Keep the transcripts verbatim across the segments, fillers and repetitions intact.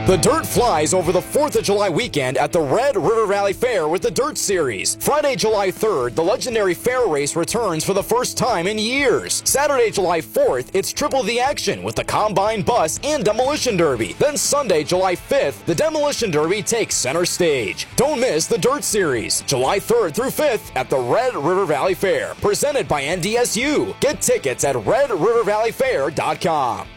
The dirt flies over the fourth of July weekend at the Red River Valley Fair with the Dirt Series. Friday, July third, the legendary fair race returns for the first time in years. Saturday, July fourth, it's triple the action with the Combine Bus and Demolition Derby. Then Sunday, July fifth, the Demolition Derby takes center stage. Don't miss the Dirt Series, July third through fifth at the Red River Valley Fair, presented by N D S U. Get tickets at red river valley fair dot com.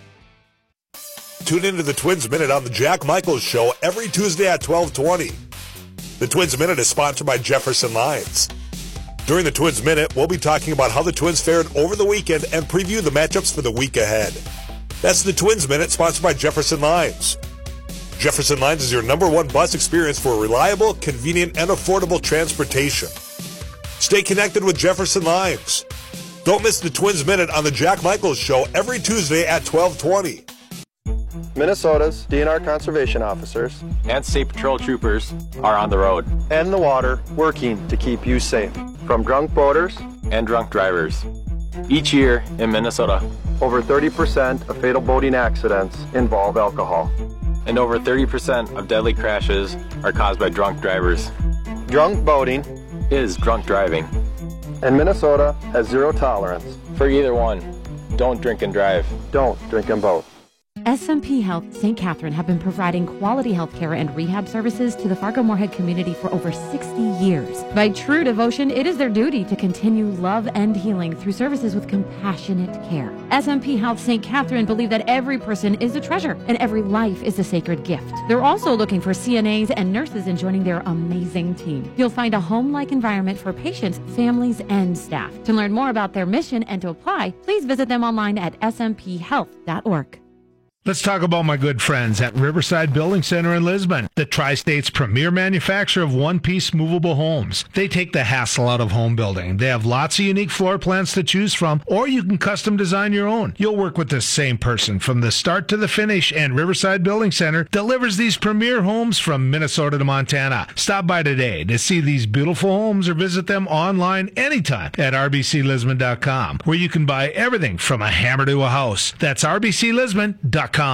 Tune into the Twins Minute on the Jack Michaels Show every Tuesday at twelve twenty. The Twins Minute is sponsored by Jefferson Lines. During the Twins Minute, we'll be talking about how the Twins fared over the weekend and preview the matchups for the week ahead. That's the Twins Minute, sponsored by Jefferson Lines. Jefferson Lines is your number one bus experience for reliable, convenient, and affordable transportation. Stay connected with Jefferson Lines. Don't miss the Twins Minute on the Jack Michaels Show every Tuesday at twelve twenty. Minnesota's D N R conservation officers and state patrol troopers are on the road and in the water working to keep you safe from drunk boaters and drunk drivers. Each year in Minnesota, over thirty percent of fatal boating accidents involve alcohol. And over thirty percent of deadly crashes are caused by drunk drivers. Drunk boating is drunk driving. And Minnesota has zero tolerance for either one. Don't drink and drive. Don't drink and boat. S M P Health Saint Catherine have been providing quality health care and rehab services to the Fargo-Moorhead community for over sixty years. By true devotion, it is their duty to continue love and healing through services with compassionate care. S M P Health Saint Catherine believe that every person is a treasure and every life is a sacred gift. They're also looking for C N As and nurses in joining their amazing team. You'll find a home-like environment for patients, families, and staff. To learn more about their mission and to apply, please visit them online at s m p health dot org. Let's talk about my good friends at Riverside Building Center in Lisbon, the Tri-State's premier manufacturer of one-piece movable homes. They take the hassle out of home building. They have lots of unique floor plans to choose from, or you can custom design your own. You'll work with the same person from the start to the finish, and Riverside Building Center delivers these premier homes from Minnesota to Montana. Stop by today to see these beautiful homes or visit them online anytime at r b c lisbon dot com, where you can buy everything from a hammer to a house. That's r b c lisbon dot com.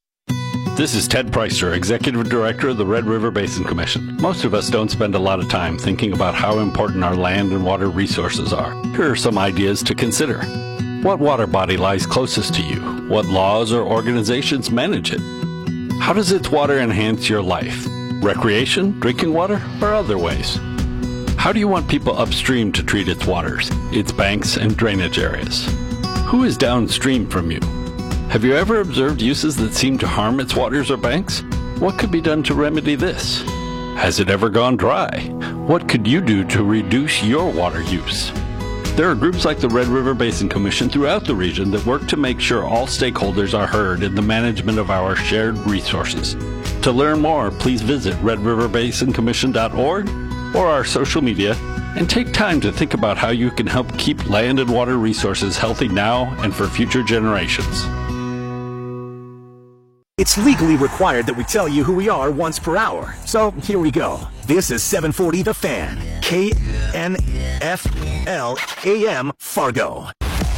This is Ted Preister, Executive Director of the Red River Basin Commission. Most of us don't spend a lot of time thinking about how important our land and water resources are. Here are some ideas to consider. What water body lies closest to you? What laws or organizations manage it? How does its water enhance your life? Recreation, drinking water, or other ways? How do you want people upstream to treat its waters, its banks and drainage areas? Who is downstream from you? Have you ever observed uses that seem to harm its waters or banks? What could be done to remedy this? Has it ever gone dry? What could you do to reduce your water use? There are groups like the Red River Basin Commission throughout the region that work to make sure all stakeholders are heard in the management of our shared resources. To learn more, please visit red river basin commission dot org or our social media and take time to think about how you can help keep land and water resources healthy now and for future generations. It's legally required that we tell you who we are once per hour. So here we go. This is seven forty The Fan, K N F L A M Fargo.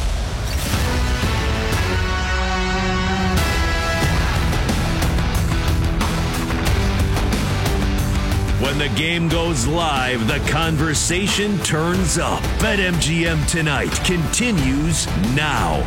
When the game goes live, the conversation turns up. BetMGM Tonight continues now.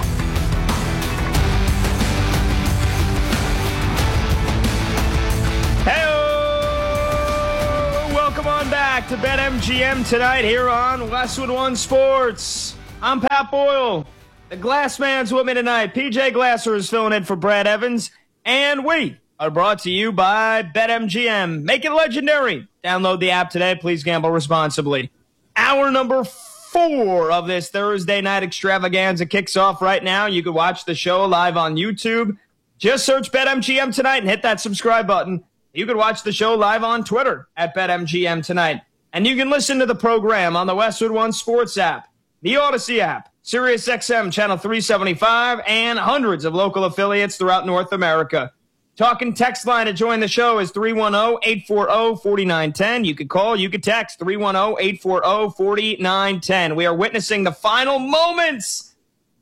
Welcome on back to BetMGM Tonight here on Westwood One Sports. I'm Pat Boyle. The Glass Man's with me tonight. P J Glasser is filling in for Brad Evans. And we are brought to you by BetMGM. Make it legendary. Download the app today. Please gamble responsibly. Hour number four of this Thursday night extravaganza kicks off right now. You can watch the show live on YouTube. Just search BetMGM Tonight and hit that subscribe button. You can watch the show live on Twitter at BetMGM Tonight. And you can listen to the program on the Westwood One Sports app, the Odyssey app, Sirius X M Channel three seventy-five, and hundreds of local affiliates throughout North America. Talking text line to join the show is three one zero, eight four zero, four nine one zero. You can call, you can text three one zero, eight four zero, four nine one zero. We are witnessing the final moments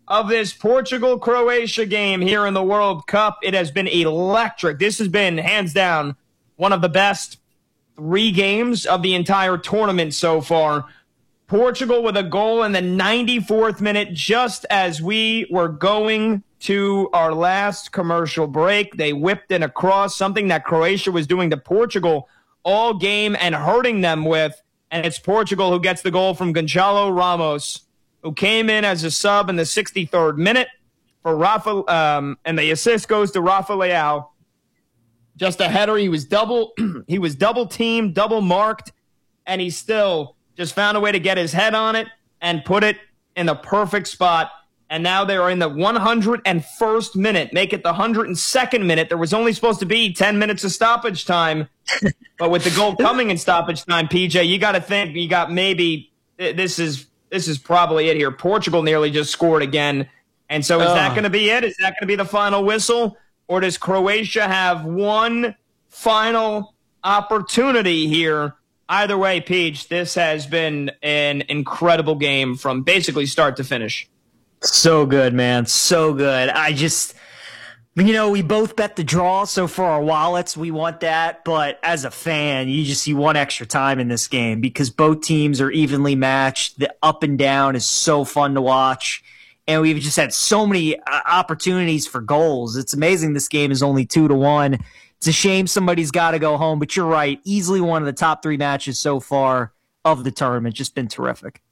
of this Portugal-Croatia game here in the World Cup. It has been electric. This has been, hands down, one of the best three games of the entire tournament so far. Portugal with a goal in the ninety-fourth minute, just as we were going to our last commercial break. They whipped in a cross, something that Croatia was doing to Portugal all game and hurting them with. And it's Portugal who gets the goal from Gonçalo Ramos, who came in as a sub in the sixty-third minute for Rafa, um, and the assist goes to Rafa Leao. Just a header. He was double, he was double teamed, double marked, and he still just found a way to get his head on it and put it in the perfect spot. And now they are in the one hundred first minute, make it the one hundred second minute. There was only supposed to be ten minutes of stoppage time, but with the goal coming in stoppage time, P J, you got to think you got maybe this is this is probably it here. Portugal nearly just scored again, and so is uh. that going to be it? Is that going to be the final whistle, or does Croatia have one final opportunity here? Either way, Peach, this has been an incredible game from basically start to finish. So good, man. So good. I just, you know, we both bet the draw, so for our wallets, we want that. But as a fan, you just see one extra time in this game because both teams are evenly matched. The up and down is so fun to watch. And we've just had so many uh, opportunities for goals. It's amazing this game is only two to one. It's a shame somebody's got to go home, but you're right. Easily one of the top three matches so far of the tournament. Just been terrific.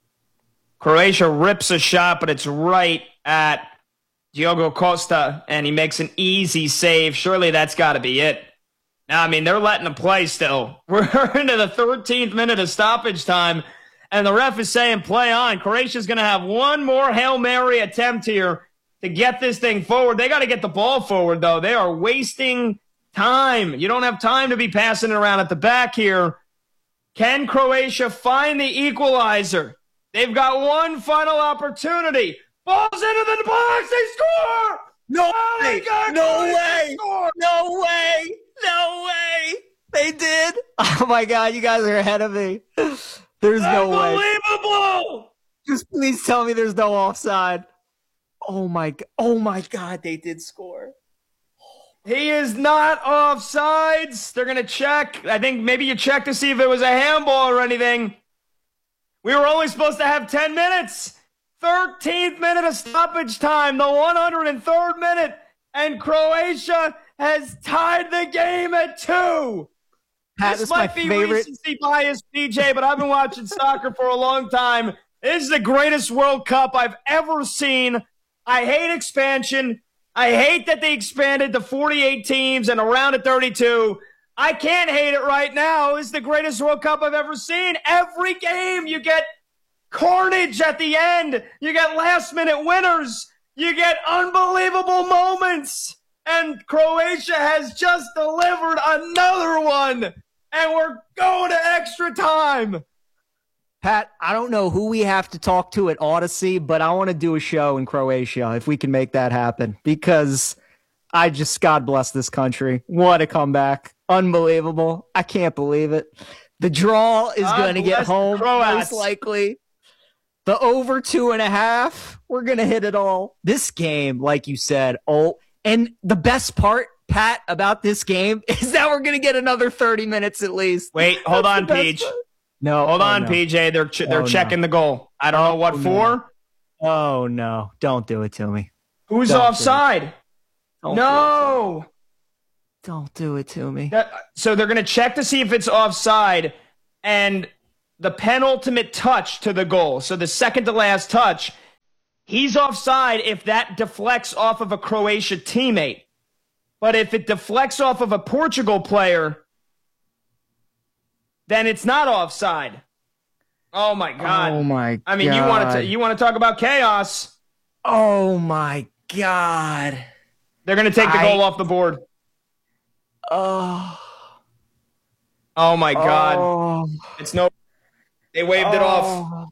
Croatia rips a shot, but it's right at Diogo Costa, and he makes an easy save. Surely that's got to be it. Now, I mean, they're letting them play still. We're into the thirteenth minute of stoppage time, and the ref is saying play on. Croatia's going to have one more Hail Mary attempt here to get this thing forward. They got to get the ball forward, though. They are wasting time. You don't have time to be passing it around at the back here. Can Croatia find the equalizer? They've got one final opportunity. Ball's into the box. They score! No oh way! God, no Croatia way! scored! No way! No way! They did! Oh my God, you guys are ahead of me. There's no way. Unbelievable! Just please tell me there's no offside. Oh my, oh my God, they did score. He is not offsides. They're going to check. I think maybe you check to see if it was a handball or anything. We were only supposed to have ten minutes. thirteenth minute of stoppage time, the one hundred third minute, and Croatia has tied the game at two. Pat, this this might be favorite. recency bias, P J, but I've been watching soccer for a long time. This is the greatest World Cup I've ever seen. I hate expansion. I hate that they expanded to forty-eight teams and a round of thirty-two. I can't hate it right now. It's the greatest World Cup I've ever seen. Every game you get carnage at the end. You get last-minute winners. You get unbelievable moments. And Croatia has just delivered another one. And we're going to extra time. Pat, I don't know who we have to talk to at Odyssey, but I want to do a show in Croatia if we can make that happen. Because I just, God bless this country. What a comeback. Unbelievable. I can't believe it. The draw is going to get home, most likely. The over two and a half, we're going to hit it all. This game, like you said, oh, and the best part, Pat, about this game is that we're going to get another thirty minutes at least. Wait, hold on, Peach. No, hold oh, on, no. P J. They're ch- they're oh, checking no. the goal. I don't know what oh, for. No. Oh no! Don't do it to me. Who's don't offside? Don't no. Don't do it to me. That, so they're going to check to see if it's offside, and the penultimate touch to the goal. So the second to last touch, he's offside if that deflects off of a Croatia teammate. But if it deflects off of a Portugal player, then it's not offside. Oh my God. Oh my God. I mean, you want to you want to talk about chaos. Oh my God. They're going to take the I... goal off the board. Oh. Oh my God. Oh. It's no They waved oh. it off.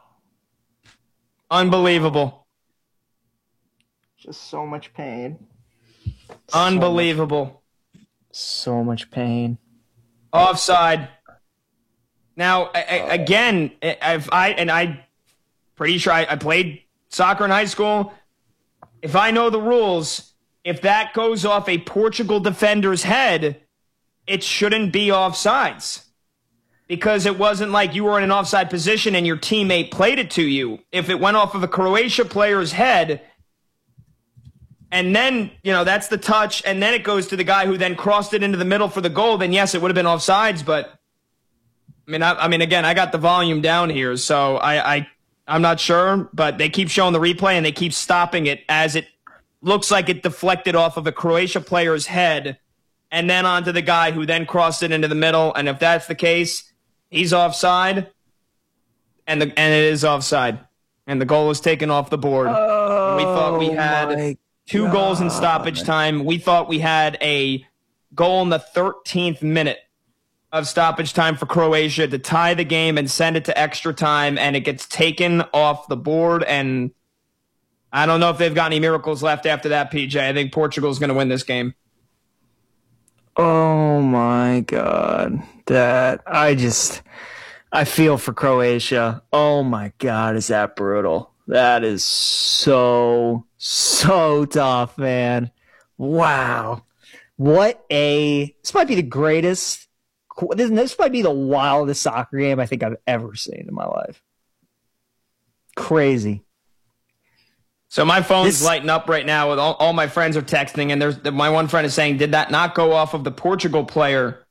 Unbelievable. Just so much pain. Unbelievable. So much, so much pain. Offside. Now, I, I, again, I've I and I pretty sure I, I played soccer in high school, if I know the rules, if that goes off a Portugal defender's head, it shouldn't be offsides. Because it wasn't like you were in an offside position and your teammate played it to you. If it went off of a Croatia player's head, and then, you know, that's the touch, and then it goes to the guy who then crossed it into the middle for the goal, then yes, it would have been offsides. But, I mean, I, I mean, again, I got the volume down here, so I, I, I'm not sure. But they keep showing the replay, and they keep stopping it as it looks like it deflected off of a Croatia player's head and then onto the guy who then crossed it into the middle. And if that's the case, he's offside, and the and it is offside, and the goal was taken off the board. Oh, we thought we had two God. goals in stoppage time. We thought we had a goal in the thirteenth minute of stoppage time for Croatia to tie the game and send it to extra time, and it gets taken off the board. And I don't know if they've got any miracles left after that, P J. I think Portugal's going to win this game. Oh my God. That I just I feel for Croatia. Oh my God, is that brutal? That is so so tough, man. Wow. What a this might be the greatest this, this might be the wildest soccer game I think I've ever seen in my life. Crazy. So my phone's This- lighting up right now with all, all my friends are texting, and there's my one friend is saying, did that not go off of the Portugal player?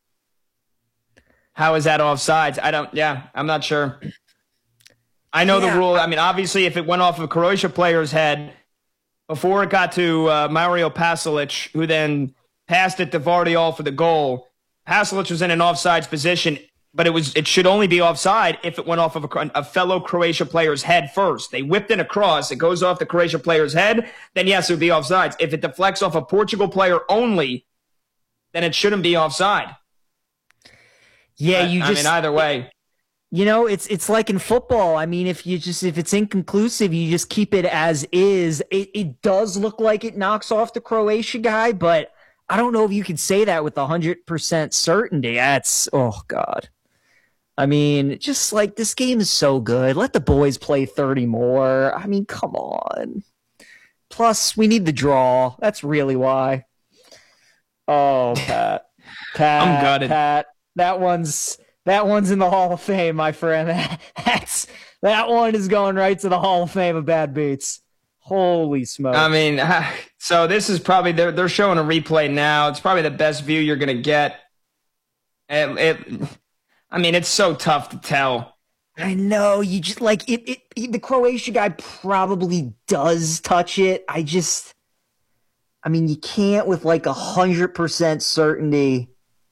How is that offsides? I don't, yeah, I'm not sure. I know Yeah. the rule. I mean, obviously, if it went off of a Croatia player's head before it got to uh, Mario Pasalic, who then passed it to Vardiol for the goal, Pasalic was in an offsides position, but it was it should only be offside if it went off of a, a fellow Croatia player's head first. They whipped it across. It goes off the Croatia player's head, then yes, it would be offsides. If it deflects off a Portugal player only, then it shouldn't be offside. Yeah, But, you I just mean, either way. You know, it's it's like in football. I mean, if you just if it's inconclusive, you just keep it as is. It it does look like it knocks off the Croatia guy, but I don't know if you can say that with a hundred percent certainty. That's oh God. I mean, just like this game is so good. Let the boys play thirty more. I mean, come on. Plus, we need the draw. That's really why. Oh, Pat, Pat, I'm gutted. Pat. That one's. That one's in the Hall of Fame, my friend. That's that one is going right to the Hall of Fame of bad beats. Holy smoke! I mean, so this is probably they're they're showing a replay now. It's probably the best view you're gonna get. It, it I mean, it's so tough to tell. I know you just like it, it, it. The Croatia guy probably does touch it. I just, I mean, you can't with like a hundred percent certainty.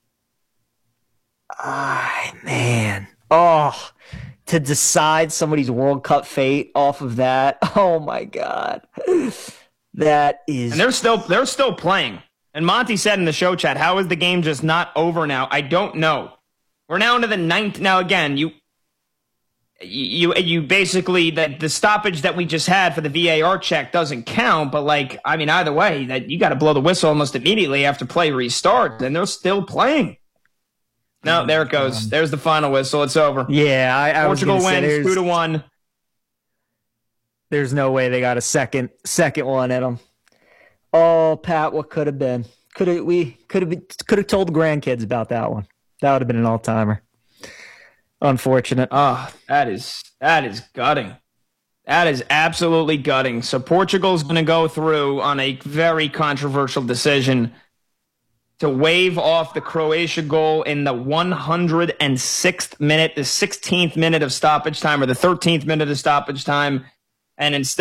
Ah, man. Oh, to decide somebody's World Cup fate off of that. Oh my God. That is. And they're still they're still playing. And Monty said in the show chat, how is the game just not over now? I don't know. We're now into the ninth. Now again, you you you basically the the stoppage that we just had for the V A R check doesn't count. But like, I mean, either way, that you got to blow the whistle almost immediately after play restarts, and they're still playing. No, there it goes. There's the final whistle. It's over. Yeah, I, I Portugal was gonna say, wins two to one. There's no way they got a second second one at them. Oh, Pat, what could have been? Could have we could have could have told the grandkids about that one. That would have been an all timer. Unfortunate. Oh, that is that is gutting. That is absolutely gutting. So Portugal's going to go through on a very controversial decision to waive off the Croatia goal in the one hundred sixth minute, the sixteenth minute of stoppage time, or the thirteenth minute of stoppage time, and instead